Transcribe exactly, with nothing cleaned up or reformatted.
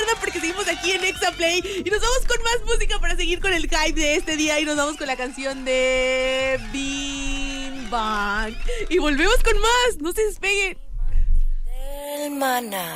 pierdan porque seguimos aquí en Exa Play y nos vamos con más música para seguir con el hype de este día y nos vamos con la canción de Bing Bang y volvemos con más, no se despeguen. El maná.